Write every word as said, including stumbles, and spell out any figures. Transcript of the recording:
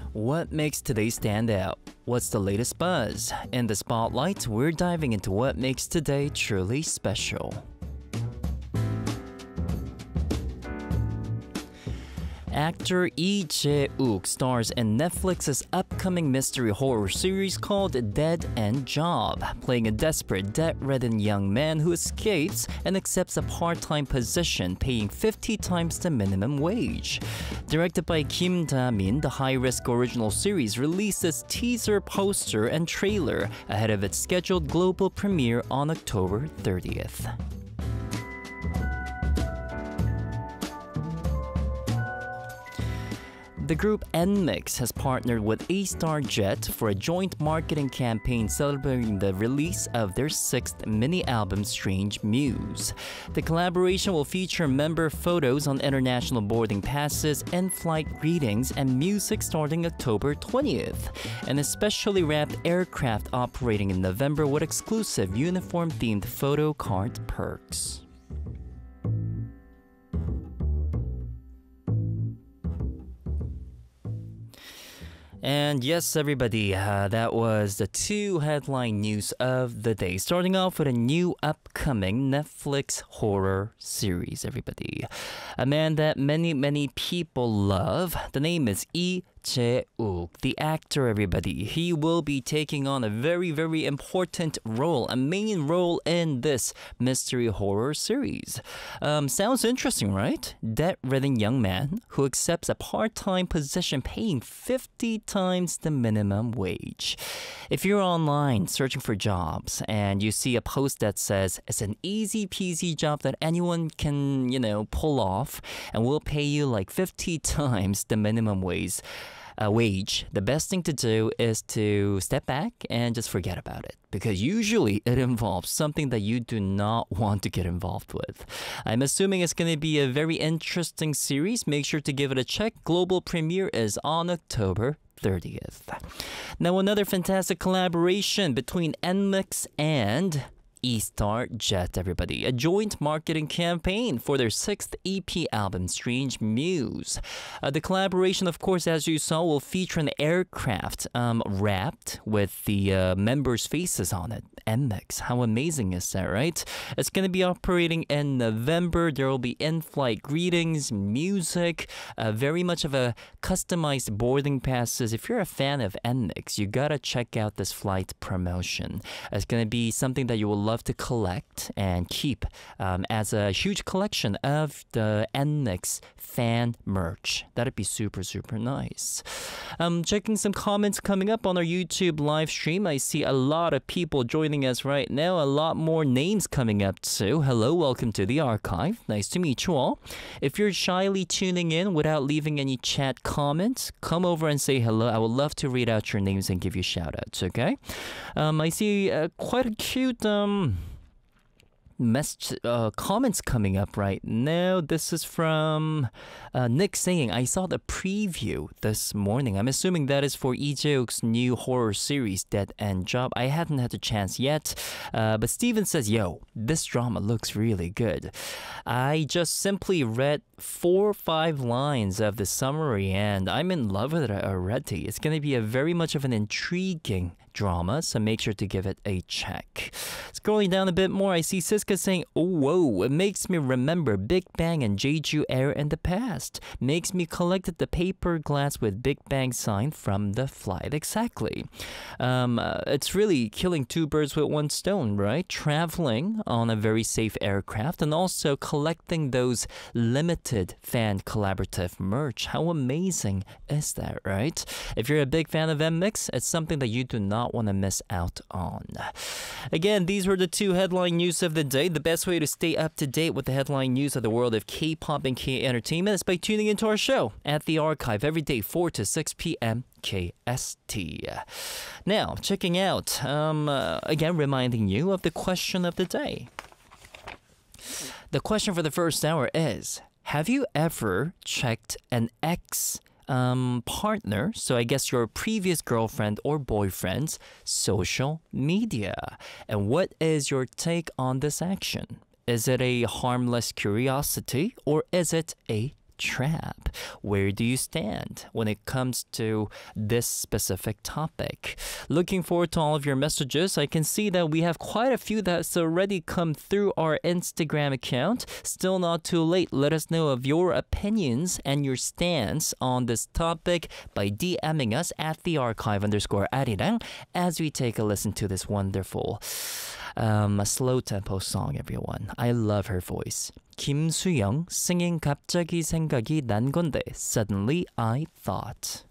What makes today stand out? What's the latest buzz? In the spotlight, we're diving into what makes today truly special. Actor Lee Jae-wook stars in Netflix's upcoming mystery horror series called Dead End Job, playing a desperate, debt-ridden young man who escapes and accepts a part-time position paying fifty times the minimum wage. Directed by Kim Da-min, the high-risk original series released its teaser poster and trailer ahead of its scheduled global premiere on October thirtieth. The group N M I X has partnered with A-Star Jet for a joint marketing campaign celebrating the release of their sixth mini-album Strange Muse. The collaboration will feature member photos on international boarding passes, in-flight greetings, and music starting October twentieth, and a specially wrapped aircraft operating in November with exclusive uniform-themed photo card perks. And yes, everybody, uh, that was the two headline news of the day. Starting off with a new upcoming Netflix horror series, everybody. A man that many, many people love. The name is Lee Jae-wook, the actor, everybody. He will be taking on a very, very important role, a main role in this mystery horror series. Um, sounds interesting, right? Debt-ridden young man who accepts a part-time position paying fifty times the minimum wage. If you're online searching for jobs and you see a post that says it's an easy peasy job that anyone can, you know, pull off and will pay you like fifty times the minimum wage, uh, wage, the best thing to do is to step back and just forget about it. Because usually it involves something that you do not want to get involved with. I'm assuming it's going to be a very interesting series. Make sure to give it a check. Global premiere is on October thirtieth. Now, another fantastic collaboration between N M I X and A-Star Jet, everybody. A joint marketing campaign for their sixth E P album, Strange Muse. Uh, the collaboration, of course, as you saw, will feature an aircraft um, wrapped with the uh, members' faces on it. N M I X. How amazing is that, right? It's going to be operating in November. There will be in-flight greetings, music, uh, very much of a customized boarding passes. If you're a fan of N M I X, you gotta check out this flight promotion. It's going to be something that you will love to collect and keep um, as a huge collection of the N M I X fan merch. That'd be super, super nice. Um, checking some comments coming up on our YouTube live stream. I see a lot of people joining us right now. A lot more names coming up too. Hello, welcome to the archive. Nice to meet you all. If you're shyly tuning in without leaving any chat comments, come over and say hello. I would love to read out your names and give you shout outs, okay? Um, I see uh, quite a cute um, mess uh, comments coming up right now. This is from uh, Nick saying, I saw the preview this morning. I'm assuming that is for Lee Jae-wook's new horror series, Dead End Job. I hadn't had the chance yet, uh, but Steven says, yo, this drama looks really good. I just simply read four or five lines of the summary and I'm in love with it already. It's going to be a very much of an intriguing drama, so make sure to give it a check. Scrolling down a bit more, I see Siska saying, oh, whoa, it makes me remember Big Bang and Jeju Air in the past. Makes me collected the paper glass with Big Bang sign from the flight. Exactly. Um, uh, it's really killing two birds with one stone, right? Traveling on a very safe aircraft and also collecting those limited fan collaborative merch. How amazing is that, right? If you're a big fan of N M I X, it's something that you do not want to miss out on. Again, these were the two headline news of the day. The best way to stay up to date with the headline news of the world of K-pop and K-entertainment is by tuning into our show at the archive every day, four to six p.m. K S T. Now, checking out, um, uh, again, reminding you of the question of the day. The question for the first hour is, have you ever checked an ex Um, partner, so I guess your previous girlfriend or boyfriend's social media? And what is your take on this action? Is it a harmless curiosity or is it a trap? Where do you stand when it comes to this specific topic? Looking forward to all of your messages. I can see that we have quite a few that's already come through our Instagram account. Still not too late. Let us know of your opinions and your stance on this topic by DMing us at the archive underscore 아리랑 as we take a listen to this wonderful um, slow tempo song, everyone. I love her voice. 김수영 singing 갑자기 생각이 난 건데 Suddenly I Thought.